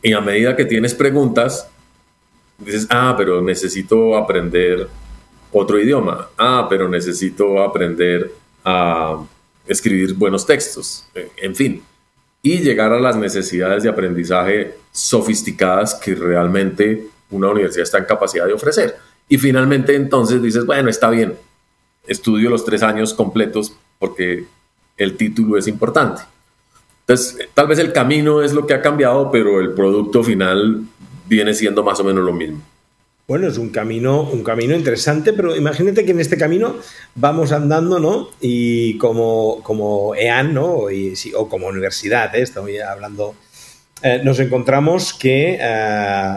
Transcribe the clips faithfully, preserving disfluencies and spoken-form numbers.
Y a medida que tienes preguntas, dices, ah, pero necesito aprender otro idioma. Ah, pero necesito aprender a escribir buenos textos. En fin. Y llegar a las necesidades de aprendizaje sofisticadas que realmente una universidad está en capacidad de ofrecer. Y finalmente entonces dices, bueno, está bien, estudio los tres años completos porque el título es importante. Entonces, tal vez el camino es lo que ha cambiado, pero el producto final viene siendo más o menos lo mismo. Bueno, es un camino, un camino interesante, pero imagínate que en este camino vamos andando, ¿no? Y como, como E A N, ¿no? Y, sí, o como universidad, ¿eh? Estoy hablando, eh, nos encontramos que eh,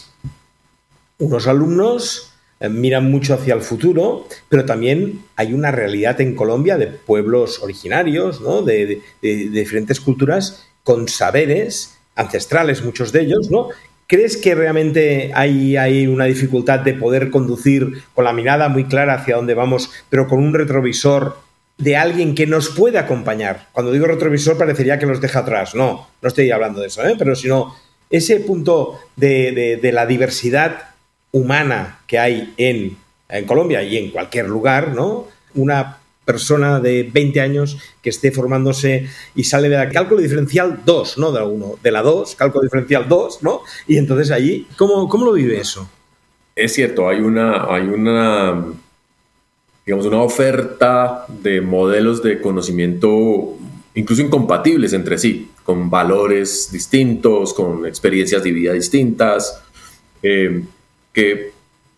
unos alumnos eh, miran mucho hacia el futuro, pero también hay una realidad en Colombia de pueblos originarios, ¿no? De, de, de, de diferentes culturas con saberes ancestrales, muchos de ellos, ¿no? ¿Crees que realmente hay, hay una dificultad de poder conducir con la mirada muy clara hacia dónde vamos, pero con un retrovisor de alguien que nos puede acompañar? Cuando digo retrovisor parecería que nos deja atrás. No, no estoy hablando de eso, ¿eh? Pero sino ese punto de, de, de la diversidad humana que hay en, en Colombia y en cualquier lugar, ¿no? Una persona de veinte años que esté formándose y sale de la cálculo diferencial dos, no de la uno, de la dos, cálculo diferencial dos, ¿no? Y entonces allí, ¿cómo, cómo lo vive eso? Es cierto, hay una, hay una, digamos, una oferta de modelos de conocimiento incluso incompatibles entre sí, con valores distintos, con experiencias de vida distintas, eh, que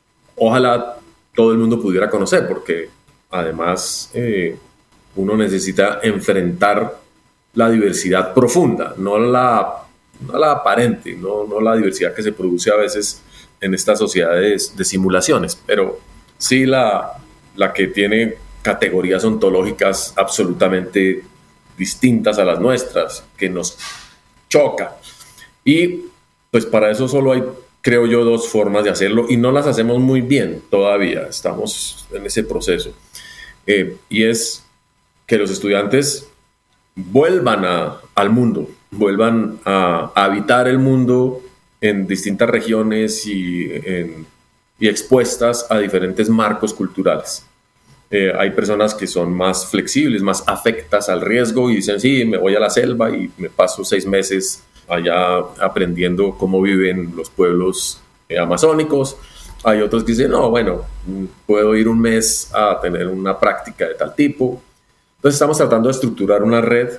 ojalá todo el mundo pudiera conocer, porque además, eh, uno necesita enfrentar la diversidad profunda, no la, no la aparente, no, no la diversidad que se produce a veces en estas sociedades de simulaciones, pero sí la, la que tiene categorías ontológicas absolutamente distintas a las nuestras, que nos choca. Y pues para eso solo hay, creo yo, dos formas de hacerlo y no las hacemos muy bien todavía, estamos en ese proceso. Eh, y es que los estudiantes vuelvan a, al mundo, vuelvan a, a habitar el mundo en distintas regiones y, en, y expuestas a diferentes marcos culturales. Eh, hay personas que son más flexibles, más afectas al riesgo y dicen, sí, me voy a la selva y me paso seis meses allá aprendiendo cómo viven los pueblos eh, amazónicos. Hay otros que dicen, no, bueno, puedo ir un mes a tener una práctica de tal tipo. Entonces estamos tratando de estructurar una red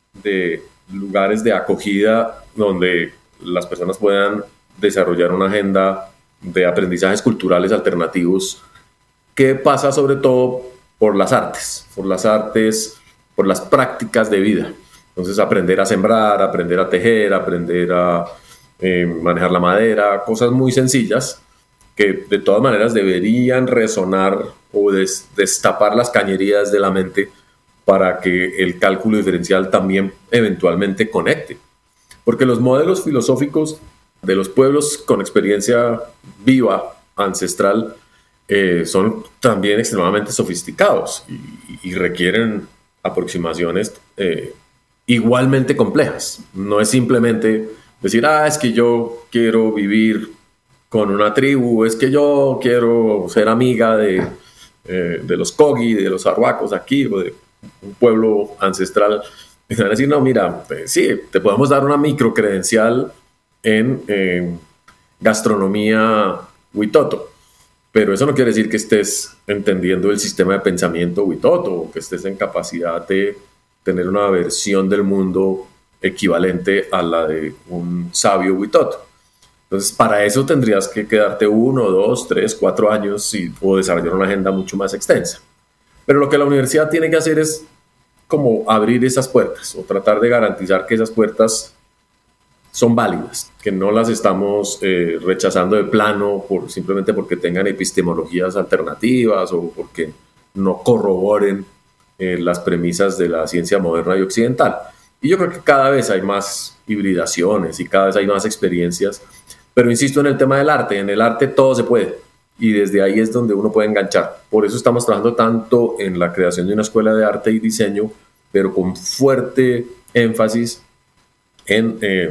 de lugares de acogida donde las personas puedan desarrollar una agenda de aprendizajes culturales alternativos que pasa sobre todo por las artes, por las artes, por las prácticas de vida. Entonces aprender a sembrar, aprender a tejer, aprender a eh, manejar la madera, cosas muy sencillas que de todas maneras deberían resonar o des, destapar las cañerías de la mente para que el cálculo diferencial también eventualmente conecte. Porque los modelos filosóficos de los pueblos con experiencia viva, ancestral, eh, son también extremadamente sofisticados y, y requieren aproximaciones eh, igualmente complejas. No es simplemente decir, ah, es que yo quiero vivir con una tribu, es que yo quiero ser amiga de, eh, de los Kogi, de los arhuacos aquí, o de un pueblo ancestral. Y van a decir, no, mira, pues, sí, te podemos dar una microcredencial en eh, gastronomía huitoto, pero eso no quiere decir que estés entendiendo el sistema de pensamiento huitoto o que estés en capacidad de tener una versión del mundo equivalente a la de un sabio huitoto. Entonces, para eso tendrías que quedarte uno, dos, tres, cuatro años y, o desarrollar una agenda mucho más extensa. Pero lo que la universidad tiene que hacer es como abrir esas puertas o tratar de garantizar que esas puertas son válidas, que no las estamos eh, rechazando de plano por, simplemente porque tengan epistemologías alternativas o porque no corroboren eh, las premisas de la ciencia moderna y occidental. Y yo creo que cada vez hay más hibridaciones y cada vez hay más experiencias. Pero insisto en el tema del arte, en el arte todo se puede y desde ahí es donde uno puede enganchar. Por eso estamos trabajando tanto en la creación de una escuela de arte y diseño, pero con fuerte énfasis en eh,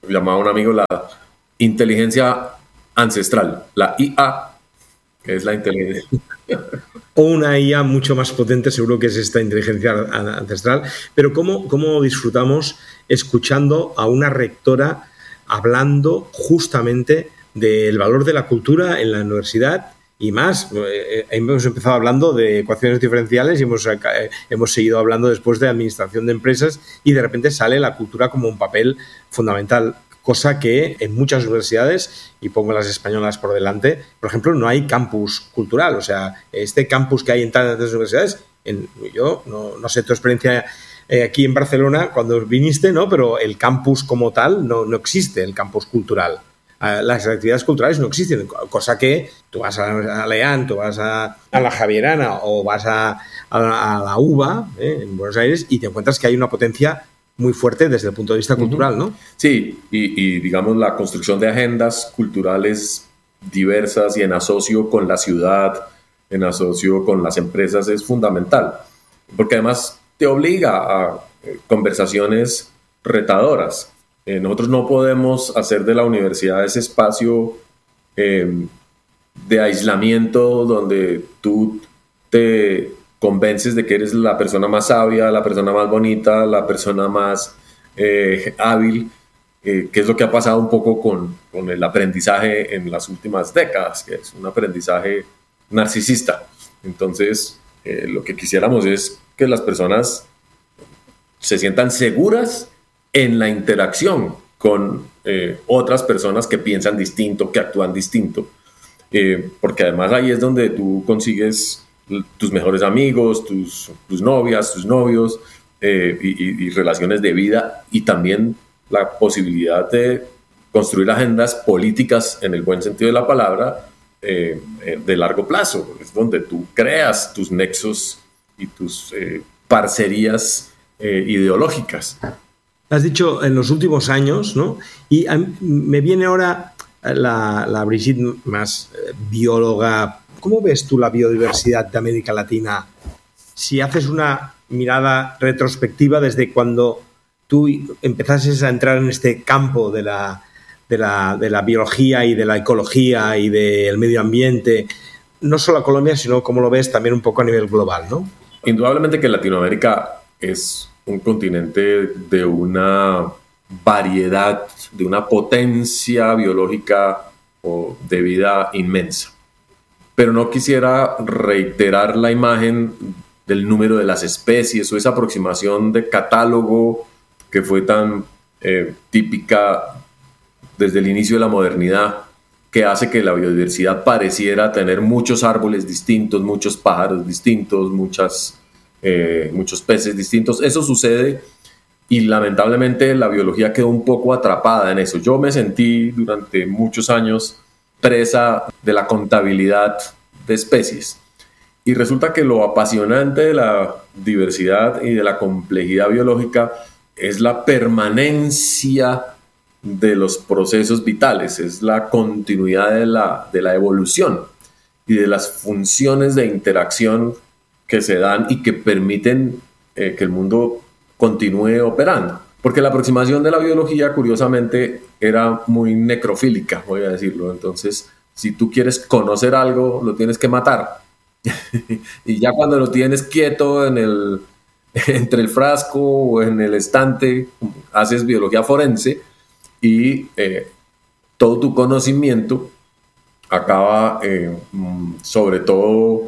llamaba un amigo la inteligencia ancestral, la I A, que es la inteligencia. O una I A mucho más potente, seguro que es esta inteligencia ancestral. Pero ¿cómo, cómo disfrutamos escuchando a una rectora hablando justamente del valor de la cultura en la universidad? Y más, eh, hemos empezado hablando de ecuaciones diferenciales y hemos, eh, hemos seguido hablando después de administración de empresas, y de repente sale la cultura como un papel fundamental, cosa que en muchas universidades, y pongo las españolas por delante, por ejemplo, no hay campus cultural. O sea, este campus que hay en tantas universidades, en, yo no, no sé tu experiencia eh, aquí en Barcelona cuando viniste, ¿no? Pero el campus como tal no, no existe, el campus cultural. Las actividades culturales no existen, cosa que tú vas a Leán, tú vas a, a la Javierana o vas a, a, a la UBA, ¿eh? en Buenos Aires, y te encuentras que hay una potencia muy fuerte desde el punto de vista cultural, ¿no? Sí, y, y digamos la construcción de agendas culturales diversas y en asocio con la ciudad, en asocio con las empresas es fundamental, porque además te obliga a conversaciones retadoras. Eh, nosotros no podemos hacer de la universidad ese espacio eh, de aislamiento donde tú te convences de que eres la persona más sabia, la persona más bonita, la persona más eh, hábil, eh, que es lo que ha pasado un poco con, con el aprendizaje en las últimas décadas, que es un aprendizaje narcisista. Entonces, eh, lo que quisiéramos es que las personas se sientan seguras en la interacción con eh, otras personas que piensan distinto, que actúan distinto, eh, porque además ahí es donde tú consigues tus mejores amigos, tus, tus novias, tus novios, eh, y, y, y relaciones de vida, y también la posibilidad de construir agendas políticas en el buen sentido de la palabra, eh, eh, de largo plazo. Es donde tú creas tus nexos y tus eh, parcerías eh, ideológicas. Has dicho en los últimos años, ¿no? Y a mí, me viene ahora la, la Brigitte más eh, bióloga. ¿Cómo ves tú la biodiversidad de América Latina? Si haces una mirada retrospectiva desde cuando tú empezases a entrar en este campo de la, de la, de la biología y de la ecología y del medio ambiente, no solo a Colombia, sino como lo ves también un poco a nivel global, ¿no? Indudablemente que Latinoamérica es un continente de una variedad, de una potencia biológica o de vida inmensa. Pero no quisiera reiterar la imagen del número de las especies o esa aproximación de catálogo que fue tan eh, típica desde el inicio de la modernidad, que hace que la biodiversidad pareciera tener muchos árboles distintos, muchos pájaros distintos, muchas... Eh, muchos peces distintos. Eso sucede y lamentablemente la biología quedó un poco atrapada en eso. Yo me sentí durante muchos años presa de la contabilidad de especies, y resulta que lo apasionante de la diversidad y de la complejidad biológica es la permanencia de los procesos vitales, es la continuidad de la, de la evolución y de las funciones de interacción que se dan y que permiten eh, que el mundo continúe operando. Porque la aproximación de la biología, curiosamente, era muy necrofílica, voy a decirlo. Entonces, si tú quieres conocer algo, lo tienes que matar. Y ya cuando lo tienes quieto en el, entre el frasco o en el estante, haces biología forense y eh, todo tu conocimiento acaba eh, sobre todo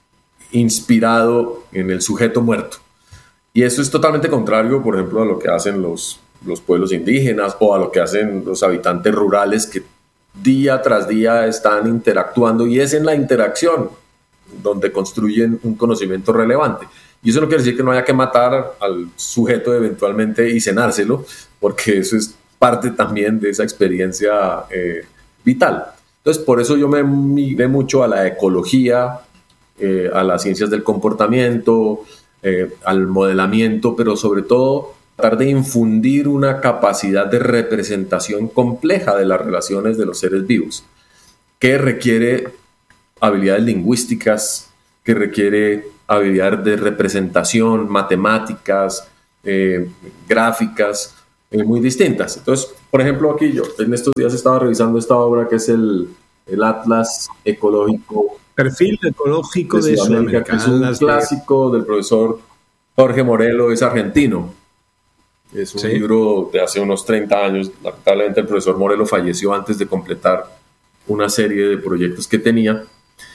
inspirado en el sujeto muerto. Y eso es totalmente contrario, por ejemplo, a lo que hacen los, los pueblos indígenas o a lo que hacen los habitantes rurales, que día tras día están interactuando, y es en la interacción donde construyen un conocimiento relevante. Y eso no quiere decir que no haya que matar al sujeto eventualmente y cenárselo, porque eso es parte también de esa experiencia eh, vital. Entonces, por eso yo me migré mucho a la ecología, Eh, a las ciencias del comportamiento, eh, al modelamiento, pero sobre todo tratar de infundir una capacidad de representación compleja de las relaciones de los seres vivos, que requiere habilidades lingüísticas, que requiere habilidades de representación, matemáticas, eh, gráficas, eh, muy distintas. Entonces, por ejemplo, aquí yo en estos días estaba revisando esta obra que es el, el Atlas Ecológico. Perfil ecológico de, de Sudamérica, que es un Atlas clásico de... del profesor Jorge Morelo, es argentino. Es un ¿Sí? libro de hace unos treinta años. Lamentablemente el profesor Morelo falleció antes de completar una serie de proyectos que tenía.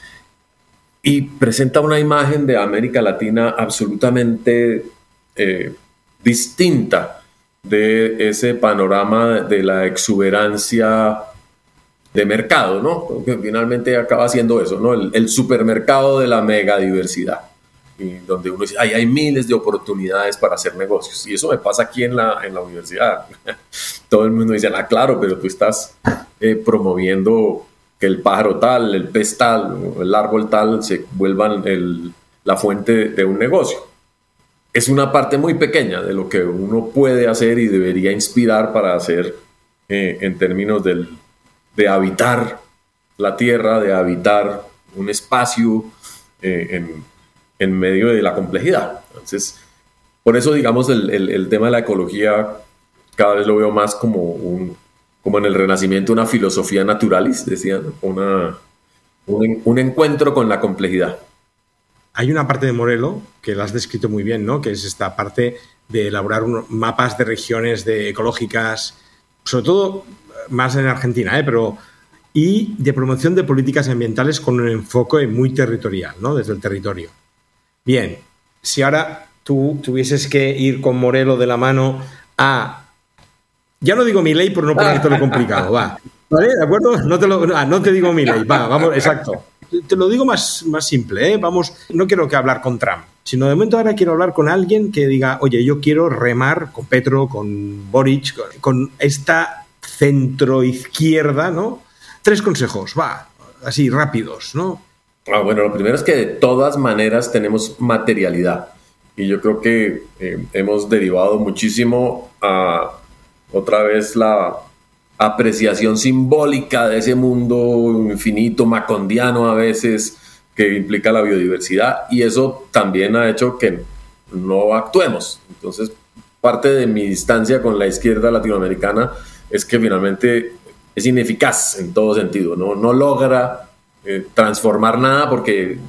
Y presenta una imagen de América Latina absolutamente eh, distinta de ese panorama de la exuberancia de mercado, ¿no? Que finalmente acaba siendo eso, ¿no? El, el supermercado de la megadiversidad, y donde uno dice, ay, hay miles de oportunidades para hacer negocios. Y eso me pasa aquí en la, en la universidad. Todo el mundo dice, ah, claro, pero tú estás eh, promoviendo que el pájaro tal, el pez tal, el árbol tal se vuelvan el, la fuente de un negocio. Es una parte muy pequeña de lo que uno puede hacer y debería inspirar para hacer eh, en términos del, de habitar la tierra, de habitar un espacio eh, en, en medio de la complejidad. Entonces, por eso, digamos, el, el, el tema de la ecología cada vez lo veo más como un... como en el Renacimiento, una filosofía naturalis, decían, una, un, un encuentro con la complejidad. Hay una parte de Morelo que la has descrito muy bien, ¿no? Que es esta parte de elaborar unos mapas de regiones de ecológicas, sobre todo más en Argentina, ¿eh? Pero, y de promoción de políticas ambientales con un enfoque muy territorial, ¿no? Desde el territorio. Bien, si ahora tú tuvieses que ir con Morelo de la mano a... Ya no digo mi ley por no ponerte lo complicado, va. ¿Vale? ¿De acuerdo? No te, lo, no, no te digo mi ley, va, vamos, exacto. Te lo digo más, más simple, ¿eh? Vamos, no quiero que hablar con Trump, sino de momento ahora quiero hablar con alguien que diga, oye, yo quiero remar con Petro, con Boric, con, con esta centroizquierda, ¿no? Tres consejos, va, así, rápidos, ¿no? Ah, bueno, lo primero es que de todas maneras tenemos materialidad. Y yo creo que eh, hemos derivado muchísimo a... otra vez la apreciación simbólica de ese mundo infinito, macondiano a veces, que implica la biodiversidad, y eso también ha hecho que no actuemos. Entonces, parte de mi distancia con la izquierda latinoamericana es que finalmente es ineficaz en todo sentido, no, no logra eh, transformar nada, porque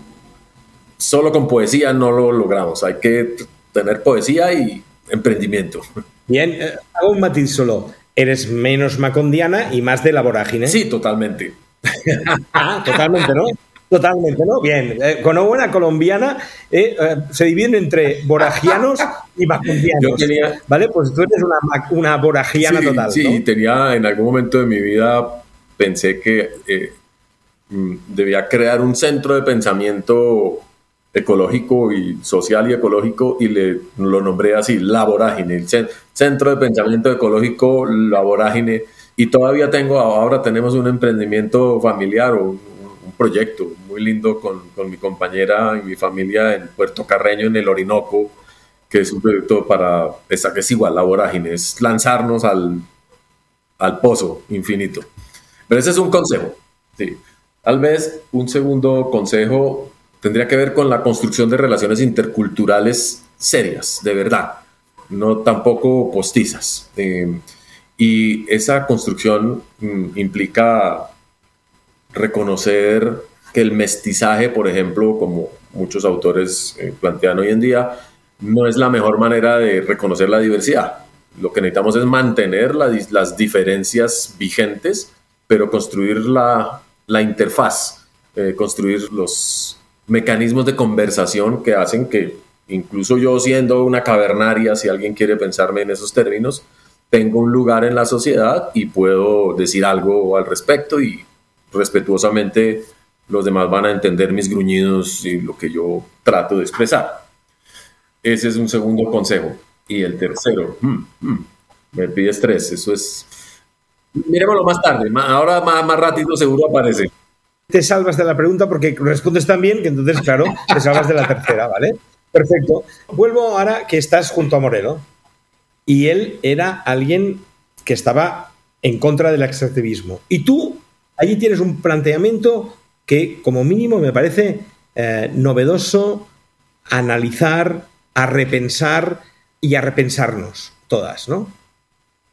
solo con poesía no lo logramos. Hay que tener poesía y emprendimiento. Bien, eh, hago un matiz solo. Eres menos macondiana y más de la vorágine. Sí, totalmente. Ah, totalmente, ¿no? Totalmente, ¿no? Bien. Eh, con una buena colombiana eh, eh, se dividen entre voragianos y macondianos. Yo tenía... ¿Vale? Pues tú eres una, una voragiana sí, total, sí, ¿no? tenía en algún momento de mi vida, pensé que eh, debía crear un centro de pensamiento ecológico y social y ecológico, y le lo nombré así, La Vorágine, el Centro de Pensamiento Ecológico La Vorágine. Y todavía tengo, ahora tenemos un emprendimiento familiar o un, un proyecto muy lindo con, con mi compañera y mi familia en Puerto Carreño, en el Orinoco, que es un proyecto para, esa que es igual, La Vorágine, es lanzarnos al, al pozo infinito. Pero ese es un consejo, sí. Tal vez un segundo consejo tendría que ver con la construcción de relaciones interculturales serias, de verdad, no tampoco postizas. Eh, y esa construcción mm, implica reconocer que el mestizaje, por ejemplo, como muchos autores eh, plantean hoy en día, no es la mejor manera de reconocer la diversidad. Lo que necesitamos es mantener la, las diferencias vigentes, pero construir la, la interfaz, eh, construir los mecanismos de conversación que hacen que, incluso yo siendo una cavernaria, si alguien quiere pensarme en esos términos, tengo un lugar en la sociedad y puedo decir algo al respecto, y respetuosamente los demás van a entender mis gruñidos y lo que yo trato de expresar. Ese es un segundo consejo. Y el tercero, hmm, hmm, me pides tres, eso es... Miremoslo más tarde, ahora más, más ratito seguro aparece. Te salvas de la pregunta porque respondes tan bien que entonces, claro, te salvas de la tercera, ¿vale? Perfecto. Vuelvo ahora que estás junto a Morelo. Y él era alguien que estaba en contra del extractivismo. Y tú allí tienes un planteamiento que, como mínimo, me parece eh, novedoso, a analizar, a repensar y a repensarnos todas, ¿no?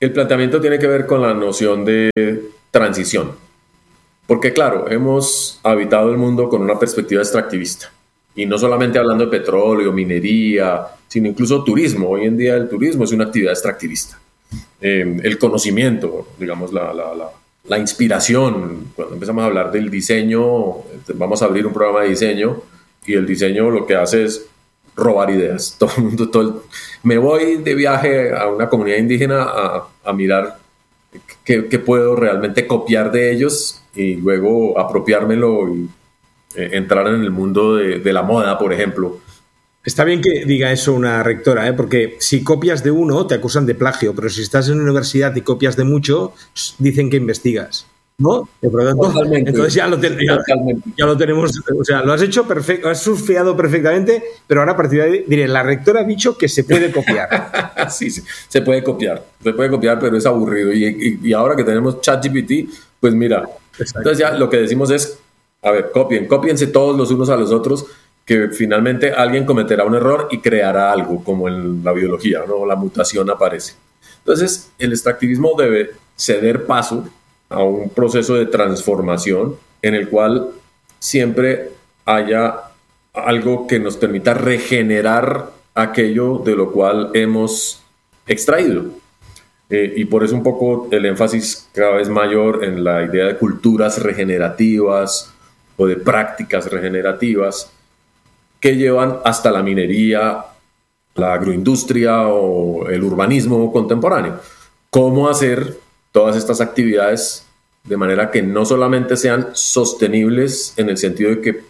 El planteamiento tiene que ver con la noción de transición. Porque claro, hemos habitado el mundo con una perspectiva extractivista. Y no solamente hablando de petróleo, minería, sino incluso turismo. Hoy en día el turismo es una actividad extractivista. Eh, el conocimiento, digamos, la, la, la, la inspiración. Cuando empezamos a hablar del diseño, vamos a abrir un programa de diseño y el diseño lo que hace es robar ideas. Todo el mundo, todo el, me voy de viaje a una comunidad indígena a, a mirar qué, qué puedo realmente copiar de ellos y luego apropiármelo y eh, entrar en el mundo de, de la moda, por ejemplo. Está bien que diga eso una rectora, ¿eh? Porque si copias de uno te acusan de plagio, pero si estás en una universidad y copias de mucho, dicen que investigas, ¿no? Totalmente. Entonces ya lo, ten, ya, ya lo tenemos, o sea, lo has hecho perfecto, has surfeado perfectamente, pero ahora a partir de ahí diré, la rectora ha dicho que se puede copiar. Sí, sí, se puede copiar, se puede copiar, pero es aburrido. Y, y, y ahora que tenemos ChatGPT, pues mira, exacto. Entonces ya lo que decimos es, a ver, copien, cópiense todos los unos a los otros, que finalmente alguien cometerá un error y creará algo, como en la biología, ¿no? La mutación aparece. Entonces, el extractivismo debe ceder paso a un proceso de transformación en el cual siempre haya algo que nos permita regenerar aquello de lo cual hemos extraído. Eh, y por eso un poco el énfasis cada vez mayor en la idea de culturas regenerativas o de prácticas regenerativas que llevan hasta la minería, la agroindustria o el urbanismo contemporáneo. ¿Cómo hacer todas estas actividades de manera que no solamente sean sostenibles en el sentido de que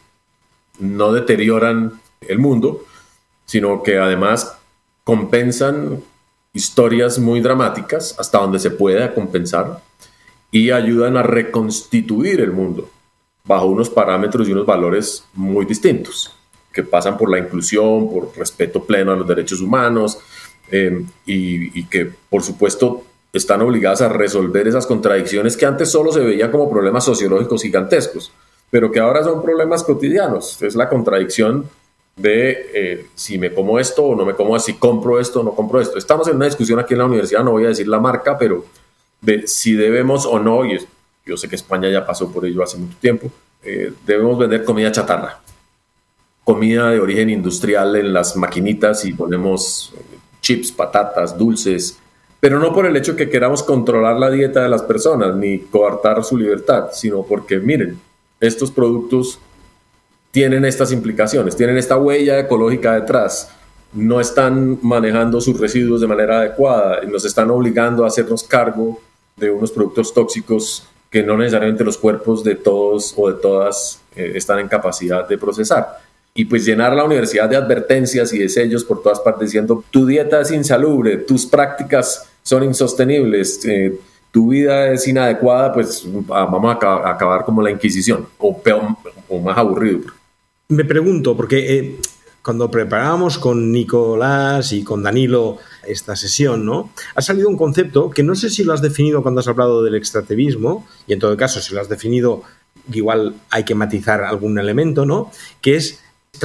no deterioran el mundo, sino que además compensan historias muy dramáticas hasta donde se pueda compensar y ayudan a reconstituir el mundo bajo unos parámetros y unos valores muy distintos, que pasan por la inclusión, por respeto pleno a los derechos humanos eh, y, y que, por supuesto, están obligadas a resolver esas contradicciones que antes solo se veían como problemas sociológicos gigantescos, pero que ahora son problemas cotidianos. Es la contradicción de eh, si me como esto o no me como, si compro esto o no compro esto. Estamos en una discusión aquí en la universidad, no voy a decir la marca, pero de si debemos o no, y yo sé que España ya pasó por ello hace mucho tiempo, eh, debemos vender comida chatarra. Comida de origen industrial en las maquinitas y ponemos chips, patatas, dulces, pero no por el hecho que queramos controlar la dieta de las personas ni coartar su libertad, sino porque, miren, estos productos tienen estas implicaciones, tienen esta huella ecológica detrás, no están manejando sus residuos de manera adecuada y nos están obligando a hacernos cargo de unos productos tóxicos que no necesariamente los cuerpos de todos o de todas eh, están en capacidad de procesar. Y pues llenar la universidad de advertencias y de sellos por todas partes diciendo tu dieta es insalubre, tus prácticas son insostenibles, eh, tu vida es inadecuada, pues vamos a acabar como la Inquisición, o peor, o más aburrido. Me pregunto, porque eh, cuando preparábamos con Nicolás y con Danilo esta sesión, ¿no? Ha salido un concepto que no sé si lo has definido cuando has hablado del extractivismo, y en todo caso, si lo has definido, igual hay que matizar algún elemento, ¿no? Que es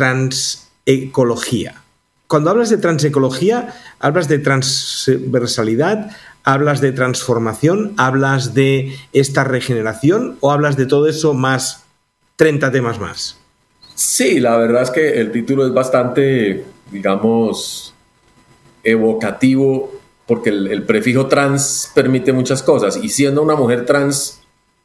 transecología. Cuando hablas de transecología, hablas de transversalidad, hablas de transformación, hablas de esta regeneración o hablas de todo eso más treinta temas más. Sí, la verdad es que el título es bastante, digamos, evocativo porque el, el prefijo trans permite muchas cosas y siendo una mujer trans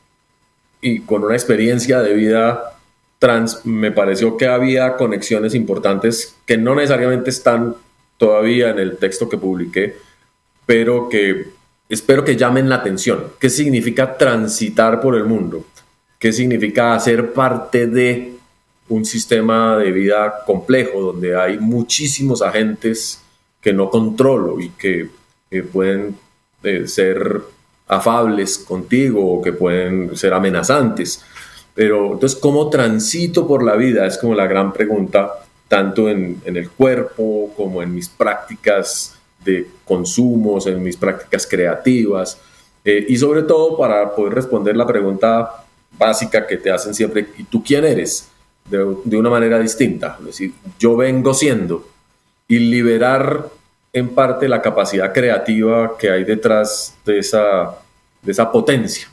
y con una experiencia de vida trans, me pareció que había conexiones importantes que no necesariamente están todavía en el texto que publiqué, pero que espero que llamen la atención. ¿Qué significa transitar por el mundo? ¿Qué significa hacer parte de un sistema de vida complejo donde hay muchísimos agentes que no controlo y que eh, pueden eh, ser afables contigo o que pueden ser amenazantes? Pero entonces, ¿cómo transito por la vida? Es como la gran pregunta, tanto en, en el cuerpo como en mis prácticas de consumos, en mis prácticas creativas, eh, y sobre todo para poder responder la pregunta básica que te hacen siempre, ¿y tú quién eres? De, de una manera distinta. Es decir, yo vengo siendo, y liberar en parte la capacidad creativa que hay detrás de esa, de esa potencia